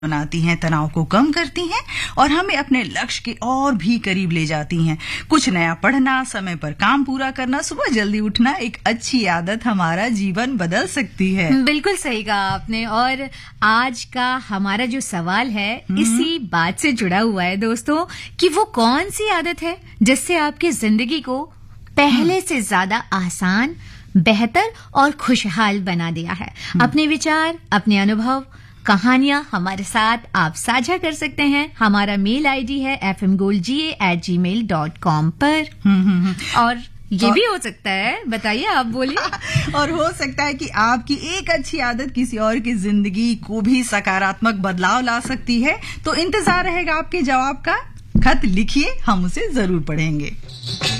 बनाती हैं, तनाव को कम करती हैं और हमें अपने लक्ष्य के और भी करीब ले जाती हैं। कुछ नया पढ़ना, समय पर काम पूरा करना, सुबह जल्दी उठना एक अच्छी आदत हमारा जीवन बदल सकती है। बिल्कुल सही कहा आपने। और आज का हमारा जो सवाल है इसी बात से जुड़ा हुआ है दोस्तों, कि वो कौन सी आदत है जिससे आपकी जिंदगी को पहले से ज्यादा आसान, बेहतर और खुशहाल बना दिया है। अपने विचार, अपने अनुभव, कहानियां हमारे साथ आप साझा कर सकते हैं। हमारा मेल आईडी है fmgolga@gmail.com पर। और ये भी हो सकता है, बताइए, आप बोलिए। और हो सकता है कि आपकी एक अच्छी आदत किसी और की जिंदगी को भी सकारात्मक बदलाव ला सकती है। तो इंतजार रहेगा आपके जवाब का। खत लिखिए, हम उसे जरूर पढ़ेंगे।